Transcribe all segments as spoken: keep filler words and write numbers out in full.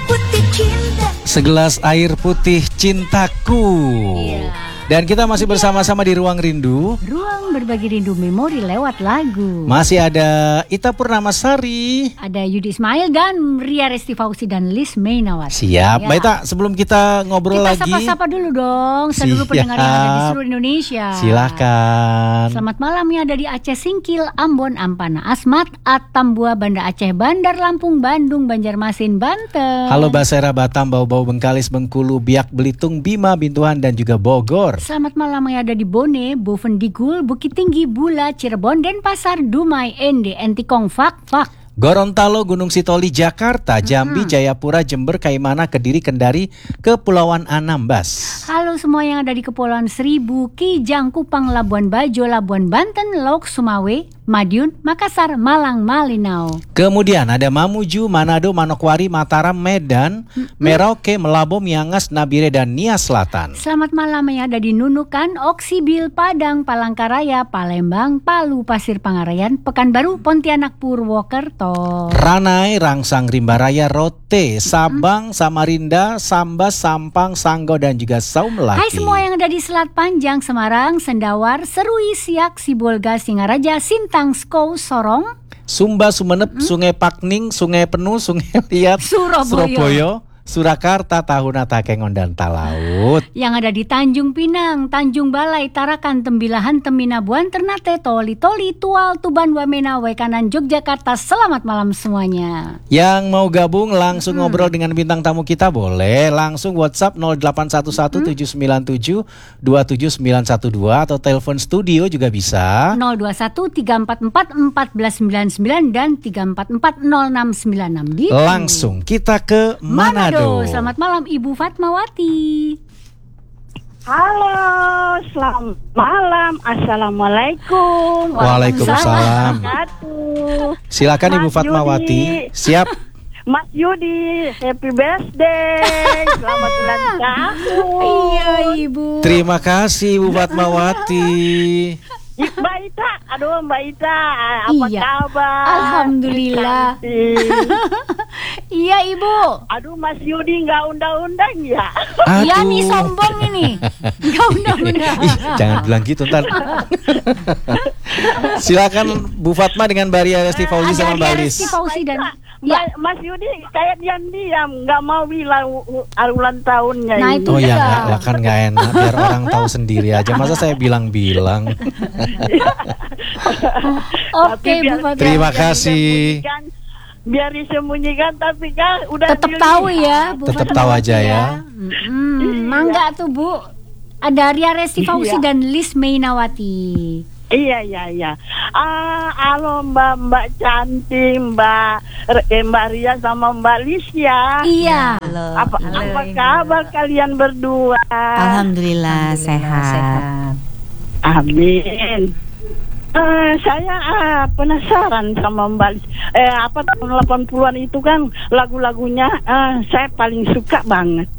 putih cinta. Segelas air putih cintaku. Iya. Dan kita masih bersama-sama di Ruang Rindu. Ruang berbagi rindu memori lewat lagu. Masih ada Ita Purnamasari. Ada Yudi Ismail dan Ria Resti Fauzi dan Lis Mainawati. Siap, Ya. Mbak Ita, sebelum kita ngobrol Kita lagi, sapa-sapa dulu dong seluruh Siap. pendengar yang ada di seluruh Indonesia. Silakan. Selamat malam yang ada di Aceh Singkil, Ambon, Ampana, Asmat, Atambua, Banda Aceh, Bandar Lampung, Bandung, Banjarmasin, Banten. Halo Basera, Batam, Bau-Bau, Bengkalis, Bengkulu, Biak, Belitung, Bima, Bintuhan, dan juga Bogor. Selamat malam yang ada di Bone, Bovendigul, Bukit Tinggi, Bula, Cirebon, Denpasar, Dumai, Ende, Entikong, Fak, Fak. Gorontalo, Gunung Sitoli, Jakarta, Jambi, Jayapura, Jember, Kaimana, Kediri, Kendari, Kepulauan Anambas. Halo semua yang ada di Kepulauan Seribu, Kijang, Kupang, Labuan Bajo, Labuan Banten, Lok, Sumawe, Madiun, Makassar, Malang, Malinau. Kemudian ada Mamuju, Manado, Manokwari, Mataram, Medan, Merauke, Melabo, Miangas, Nabire, dan Nia Selatan. Selamat malam yang ada di Nunukan, Oksibil, Padang, Palangkaraya, Palembang, Palu, Pasir Pangarayan, Pekanbaru, Pontianak, Purwokerto. Ranai, Rangsang, Rimbaraya, Rote, Sabang, Samarinda, Sambas, Sampang, Sanggo, dan juga Saumlaki. Hai semua yang ada di Selat Panjang, Semarang, Sendawar, Serui, Siak, Sibolga, Singaraja, Sintang, Skou, Sorong, Sumba, Sumenep, Sungai Pakning, Sungai Penuh, Sungai Liat, Surabaya. Surabaya, Surakarta, Tahuna, Takengon, dan Talaut. yang ada di Tanjung Pinang, Tanjung Balai, Tarakan, Tembilahan, Teminabuan, Ternate, Toli, Toli, Tual, Tuban, Wamena, Waikanan, Yogyakarta. Selamat malam semuanya. Yang mau gabung langsung ngobrol dengan bintang tamu kita boleh langsung WhatsApp nol delapan satu satu tujuh sembilan tujuh dua tujuh sembilan satu dua atau telepon studio juga bisa. nol dua satu tiga empat empat empat sembilan sembilan dan tiga empat empat nol enam sembilan enam di Langsung kita ke Manado. Selamat malam Ibu Fatmawati. Halo, selamat malam. Assalamualaikum. Waalaikumsalam. Wabarakatuh. Silakan Ibu Mas Fatmawati. Yudi. Siap. Mas Yudi, happy birthday. Selamat ulang tahun. Iya Ibu. Terima kasih Ibu Fatmawati. Mbak Ita, aduh Mbak Ita, apa Iya. kabar? Alhamdulillah. Cantik. Iya Ibu. Aduh Mas Yudi nggak undang-undang ya? Iya Aduh. nih sombong ini. Gak undang-undang. Ih, jangan bilang gitu ntar. Silakan Bu Fatma dengan Mbak Ria Resti Fauzi Ada sama Mbak Ria Lis. Resti Fauzi dan Mbak, ya. Mas Yudi kayak diam-diam, nggak mau bilang u- u- ulang tahunnya Nah, ini. itu Oh ya dia. nggak, lah kan nggak enak biar orang tahu sendiri aja. Masa saya bilang-bilang. Oke Tapi Bu biar- Fatma. Terima biar kasih. disembunyikan, Biar disembunyikan, tapi kan udah Tetap dilihat. tahu ya Bu Tetap Fatmawati tahu aja ya. Mm-mm. Iya. Mangga tuh Bu. Ada Ria Resti Fauzi Iya. dan Lis Mainawati. Iya iya iya. Ah, halo Mbak Mbak cantik, Mbak eh, Mbak Ria sama Mbak Lisya. Iya. Halo. Apa Halo, apa Ibu. kabar kalian berdua? Alhamdulillah, sehat. Amin. Eh, saya ah, penasaran sama Mbak Lis. Eh apa tahun delapan puluhan itu kan lagu-lagunya ah, saya paling suka banget.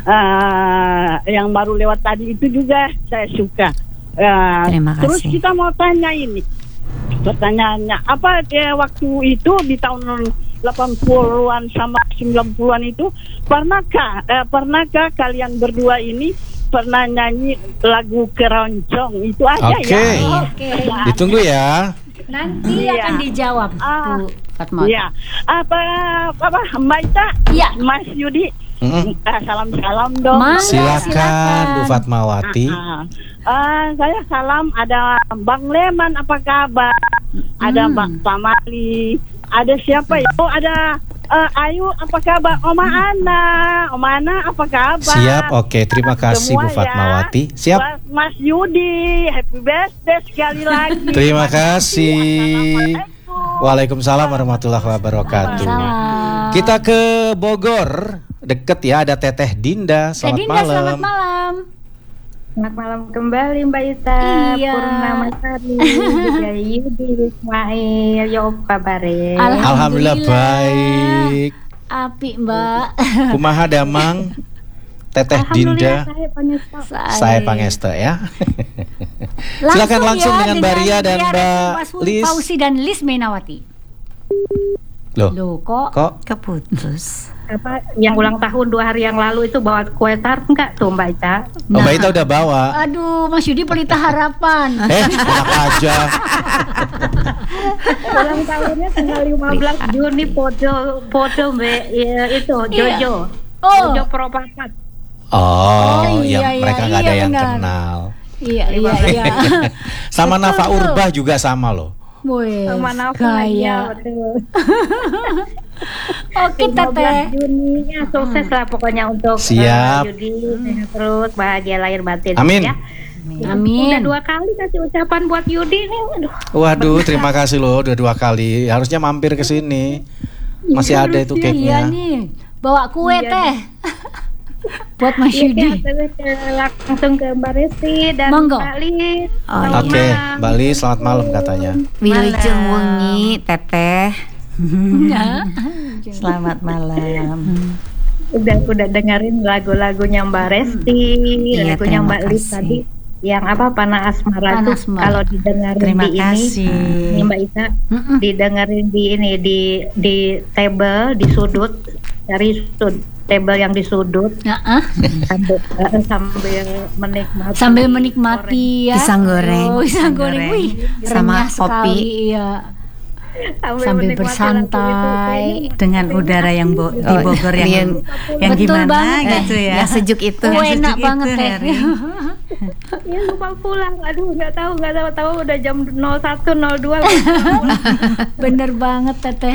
Ah, yang baru lewat tadi itu juga saya suka. Ah, Terima kasih. Terus kita mau tanya ini. Pertanyaannya, apa ya, waktu itu di tahun delapan puluhan sama sembilan puluhan itu pernahkah eh, pernahkah kalian berdua ini pernah nyanyi lagu keroncong itu aja Oke. ya? Oke. Ditunggu ya. Nanti Iya. akan dijawab Ah, Bu Fatmawati. Iya. Apa apa Mbak Ita? Iya. Mas Yudi. Mm-mm. Ah, salam-salam dong. Mangga, Silakan silakan. Bu Fatmawati. Ah, ah, saya salam ada Bang Leman apa kabar? Ada Hmm. Bang Pamali. Ada siapa ya? Oh ada eh, Ayu apa kabar? Oma Ana. Oma Ana apa kabar? Siap, oke. Terima kasih Bu Semua ya. Fatmawati. Siap. Buat Mas Yudi, happy birthday sekali lagi. Terima kasih. Assalamualaikum. Waalaikumsalam warahmatullahi wabarakatuh. Salam. Kita ke Bogor, deket ya, ada Teteh Dinda. Teh Selamat Dinda, malam. selamat malam. Selamat malam kembali Mbak Ita. Iya. Purnamasari, dari Yudi Ismail. Ya apa kabarnya? Alhamdulillah baik. Api Mbak. Kumaha damang Teteh Dinda. Alhamdulillah saya panjesta. Saya Pangesta ya. Langsung Silakan langsung ya, dengan Mbak Ria dan Ria Mbak Resti Lis. Fauzi dan Lis Mainawati. Loh, Loh kok kok Keputus. apa yang ulang tahun dua hari yang lalu itu bawa kue tart enggak tuh Mbak Ita? Oh, Mbak Ita udah bawa. Aduh, Mas Yudi pelita harapan. Eh, enak aja. Ulang tahunnya tanggal lima belas Juni podo podo Mbak ya, itu Jojo. Oh. Jojo Propapat. Oh, Oh, iya, ya iya, mereka nggak iya, ada yang benar. kenal. Iya, iya, iya. Sama Nafa Betul. Urbah juga sama loh. Wes, Sama Nafa gaya. ya, betul. Oke, lima belas Teteh. Juni ya sukses lah pokoknya untuk Siap. uh, Yudi sehat terus bahagia lahir batin Amin. ya. Amin. Udah dua kali kasih ucapan buat Yudi nih. Aduh. Waduh, terima kasih loh udah dua kali. Harusnya mampir ke sini. Masih ada itu Iya cake-nya. nih. Bawa kue Iya, teh. Buat Mas Iya, Yudi. terus ke, langsung ke Mbak Resti dan Monggo. Mbak Lis. Oh, Selamat Oke, malam. Mbak Lis, selamat malam katanya. Wilujeng wengi Teteh. Ya. Selamat malam. Udah udah dengerin lagu-lagunya Mbak Resti, Iya, lagunya terima Mbak Lis kasih. tadi. Yang apa Panah Asmara Panah tuh Asmara. kalau didengerin Terima di kasih. ini, ini Mbak Ita, Mm-mm. didengerin di ini di di table di sudut, cari sud, table yang di sudut Nah, sambil eh, sambil menikmati sambil menikmati ya. Pisang goreng. Oh, pisang Pisang goreng. goreng. Wih, Sama renyah kopi. sekali, iya. sambil, Sambil menikmati bersantai. lagu itu, kayaknya Dengan udara yang bo- di Oh, Bogor yang iya. yang Betul gimana banget, gitu Teh. ya. Iya. Yang sejuk itu. Oh, Yang enak sejuk banget itu, teh. Heri. ya lupa pulang, aduh nggak tahu nggak tahu tahu udah jam nol satu nol dua. Bener banget Teteh.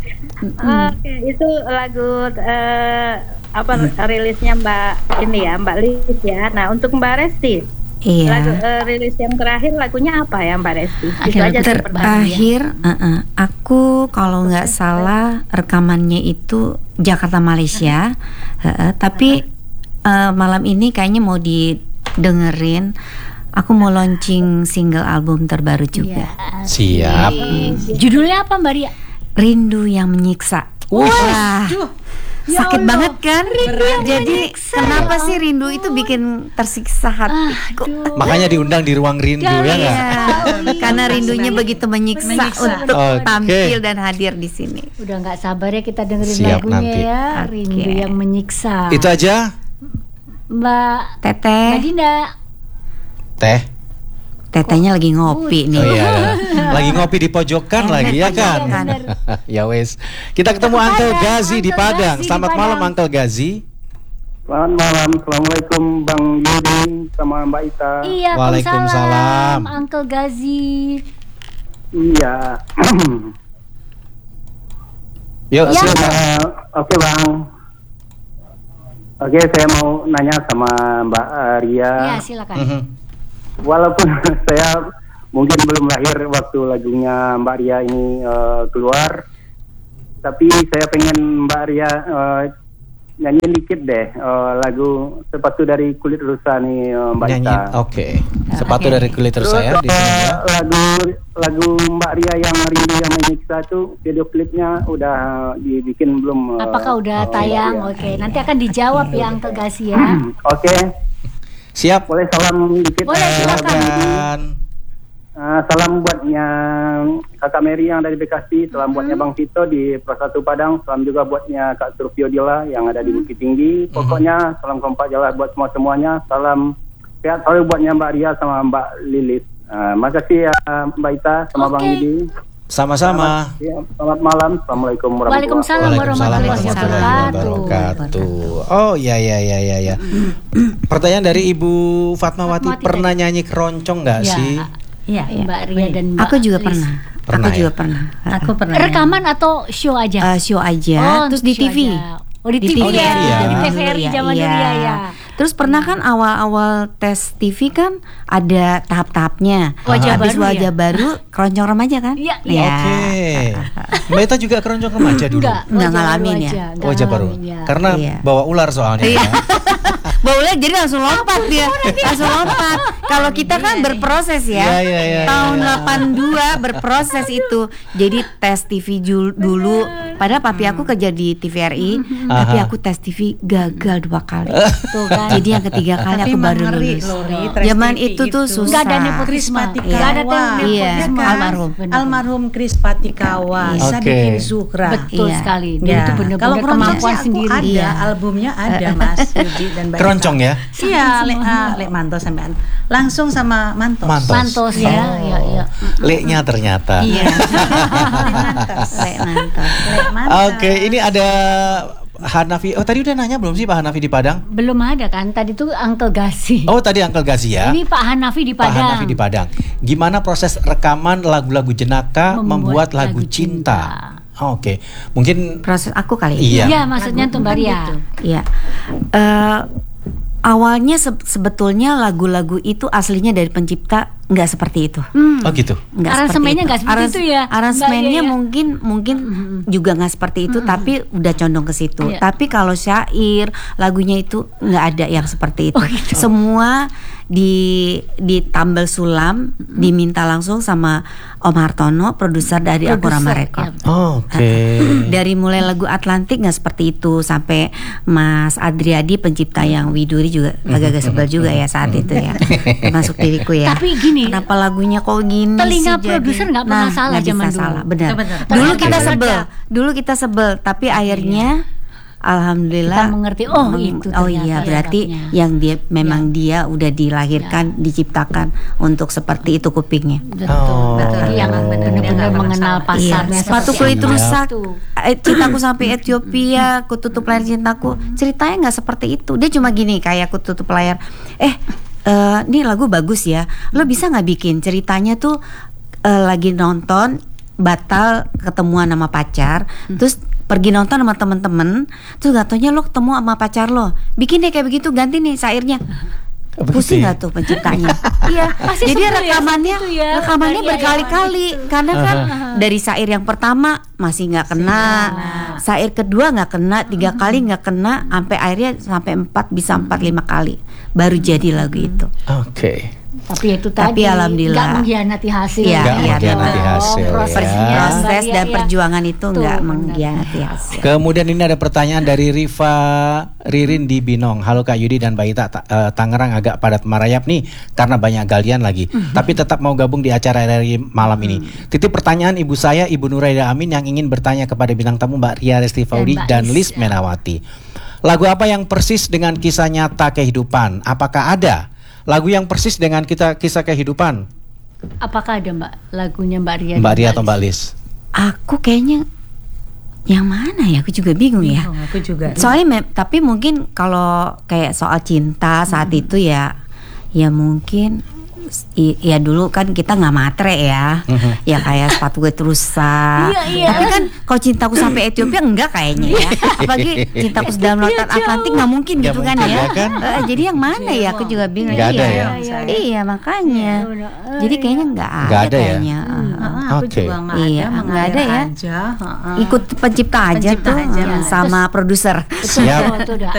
Oke, itu lagu eh, apa rilisnya Mbak ini ya, Mbak Lis ya. Nah, untuk Mbak Resti, lagu Iya. eh, rilis yang terakhir lagunya apa ya Mbak Resti? Itu Akhir aja ter- sih. Terakhir, uh-uh, aku kalau nggak salah rekamannya itu Jakarta Malaysia, uh-uh, tapi uh, malam ini kayaknya mau didengerin. Aku mau launching single album terbaru juga, Siap. Judulnya apa Mbak Ria? Rindu yang Menyiksa. Wah, Ya sakit Allah, banget kan? Jadi kenapa sih rindu itu bikin tersiksa hatiku? Makanya diundang di ruang rindu ya Iya, nggak? karena rindunya begitu menyiksa, Menyiksa. untuk Oke. tampil dan hadir di sini. Udah nggak sabar ya kita dengerin Siap lagunya nanti. ya. Oke. Rindu yang menyiksa. Itu aja, Mbak Teteh, Mbak Dinda. Teh. tetehnya lagi ngopi nih. Oh iya, lagi ngopi di pojokan Enak lagi ya kan? kan? Ya wes. Kita ketemu ke Uncle Padang, Gazi di Uncle Padang. Gazi di Selamat Padang. malam Uncle Gazi. Selamat malam, assalamualaikum Bang Yudi sama Mbak Ita. Iya, Waalaikumsalam. Uncle Gazi. Iya. Yuk, Ya. silakan. Eh, Oke Bang. Oke, saya mau nanya sama Mbak Ria. Ya, silakan. Mhm. Walaupun saya mungkin belum lahir waktu lagunya Mbak Ria ini eh, keluar, tapi saya pengen Mbak Ria eh, nyanyiin dikit deh eh, lagu Sepatu dari Kulit Rusa nih eh, Mbak Nyanyi. Ita. Oke. Sepatu Oke. dari kulit terus Terus saya di sini eh, ya. lagu lagu Mbak Ria yang Rindu yang Menyiksa tuh video klipnya udah dibikin belum? eh, Apakah udah Oh, tayang? iya. Oke, nanti akan dijawab ya Uncle Gazi ya. Oke, Siap. boleh salam dikit? Boleh, eh, silakan. Dan eh, salam buatnya Kakak Mary yang dari Bekasi, salam buatnya Bang Tito di Pro satu Padang, salam juga buatnya Kak Surfio Diola yang ada di Bukit Tinggi. Pokoknya salam kompak jalan buat semua semuanya. Salam sehat selalu buatnya Mbak Ria sama Mbak Lilis. Uh, makasih ya Mbak Ita sama Bang Oke. Yudi. sama-sama. Ya, selamat malam. Assalamualaikum warahmatullahi Waalaikumsalam Waalaikumsalam warahmatullahi warahmatullahi wabarakatuh. wabarakatuh. Oh ya ya ya ya ya. Pertanyaan dari Ibu Fatmawati, Fatmawati pernah nyanyi keroncong nggak Ya, sih? Iya, iya. Mbak Ria dan Mbak Aku juga Lis. pernah. Pernah Aku ya? juga pernah. Aku pernah. Rekaman atau show aja? Eh, show aja, Oh, terus di show T V. aja. Oh, di T V Oh, di ya. T V ya. Di Zaman T V dulu R I ya, zaman iya. dulu ya, ya. Terus pernah kan awal-awal tes T V kan ada tahap-tahapnya. Wajah Habis baru wajah ya? baru keroncong remaja kan? Iya, Iya. Oke. Mbak Ita juga keroncong remaja dulu. Enggak, Nggak wajah ngalamin baru ya? aja, nggak Wajah baru. ngalamin ya. Karena Iya. bawa ular soalnya. Iya. ya. Baunya jadi langsung lompat dia, langsung lompat. Kalau kita kan berproses ya. Iya, iya, iya, Tahun iya. delapan dua berproses itu. Jadi tes T V jul- dulu. Padahal papi aku kerja di T V R I, tapi Aha. aku tes T V gagal dua kali. Tuh kan. Jadi yang ketiga kali Tapi aku baru mengeri lulus. loh, Ri, tes Zaman T V itu tuh itu. susah. Nggak ada nepotisme. Patikawa. Nggak ada nepotisme. Iya, kan? almarhum. Almarhum Kris Patikawa, Iya. bisa Oke. bikin Zuhra. Betul Iya. sekali. Dia Ya. itu benar-benar Kalau keroncong kemampuan sih aku sendiri. ada, Iya. albumnya ada Mas Yudi dan Mbak Keroncong Ita. ya? Iya, Lek ah, Lek Manto sampean. Langsung sama Mantos. Mantos. Mantos ya, Oh. ya, ya. Leknya ternyata. Iya. Lek Mantos. Lek mantap. Lek Mantos. Oke, ini ada Hanafi. Oh, tadi udah nanya belum sih Pak Hanafi di Padang? Belum ada kan? Tadi tuh Uncle Gasi. Oh, tadi Uncle Gazi ya. Ini Pak Hanafi di Pak Padang. Hanafi di Padang. Gimana proses rekaman lagu-lagu Jenaka membuat, Membuat lagu lagu cinta? cinta. Oh, Oke, mungkin Proses aku kali. Iya. Iya, maksudnya tuh Mbak Ria. Iya. Eh, awalnya se- sebetulnya lagu-lagu itu aslinya dari pencipta nggak seperti itu. Hmm. oh gitu. Nggak Aransemennya nggak seperti Arans- itu ya, Aransemennya Mbak, iya, ya? mungkin mungkin juga nggak seperti itu, tapi udah condong ke situ. Iya. Tapi kalau syair lagunya itu nggak ada yang seperti itu. Semua di ditambal sulam, diminta langsung sama Om Hartono, produser dari Akorama Produser, Record. ya. Oke. Dari mulai lagu Atlantik nggak seperti itu, sampai Mas Adriadi pencipta yang Widuri juga agak-agak sebel juga ya saat itu ya, termasuk diriku ya. Tapi gini, Kenapa lagunya kok gini telinga sih produser jadi? nggak pernah Nah, salah nggak bisa zaman dulu. salah, benar. Benar. Dulu Oke. kita Oke. sebel, dulu kita sebel, tapi akhirnya alhamdulillah Kita mengerti, oh, meng- itu oh ternyata iya ya berarti rapnya. yang dia memang dia udah dilahirkan, diciptakan untuk seperti itu kupingnya. betul, Oh. betul. Jadi yang Benar, benar-benar dia nggak mengenal pernah Iya, pasarnya. sepatu seperti kulit apa. rusak, Itu. eh, cintaku sampai Ethiopia, ku tutup layar cintaku. Ceritanya nggak seperti itu. Dia cuma gini, kayak ku tutup layar. Eh, eh, ini lagu bagus ya. Lo bisa nggak bikin ceritanya tuh eh, lagi nonton batal ketemuan sama pacar, terus pergi nonton sama temen-temen, terus gak taunya lo ketemu sama pacar lo. Bikin deh kayak begitu, ganti nih syairnya. Pusing nggak tuh penciptanya? Iya, Pasti jadi sebel ya, rekamannya seperti itu ya, rekamannya Mbak Ria, berkali-kali karena kan dari syair yang pertama masih nggak kena, syair kedua nggak kena, tiga kali nggak kena, sampai akhirnya sampai empat bisa empat lima kali baru jadi lagu itu. Oke. Tapi itu tadi Tapi alhamdulillah. nggak mengkhianati hasil. Iya, Nggak iya, mengkhianati dong. hasil, ya. Prosesnya, Proses Mbak dan Ria, perjuangan itu Tuh, nggak benar. mengkhianati hasil. Kemudian ini ada pertanyaan dari Riva Ririn di Binong. Halo Kak Yudi dan Mbak Ita, Ta- eh, Tangerang agak padat merayap nih karena banyak galian lagi. Tapi tetap mau gabung di acara R R I malam ini. Titip pertanyaan ibu saya, Ibu Nuraida Amin yang ingin bertanya kepada bintang tamu Mbak Ria Restifaudi Mbak dan Lis, Lis Menawati. Lagu apa yang persis dengan kisah nyata kehidupan? Apakah ada lagu yang persis dengan kita kisah kehidupan? Apakah ada Mbak lagunya Mbak Ria? Mbak dan Ria atau Mbak Lis? Aku kayaknya yang mana ya? Aku juga bingung ya. Bingung, aku juga. Soalnya me- tapi mungkin kalau kayak soal cinta saat itu ya, ya mungkin i- ya dulu kan kita nggak matre ya, ya kayak sepatu gue rusak. Iya, iya. Tapi kan kalau cintaku sampai Ethiopia enggak kayaknya ya. Apalagi cintaku dalam lautan Atlantik nggak mungkin Nggak gitu kan mungkin, ya. ya kan? Eh, jadi yang mana ya? Aku juga bingung. Nggak ada iya, ya? Iya makanya. Jadi kayaknya nggak ada, Nggak ada ya? kayaknya. Heeh, aku Oke. juga nggak Iya, ada, nggak ada mengalir ya. aja, heeh. Ikut pencipta aja Pencipta tuh aja. eh, sama produser. Siap. Itu udah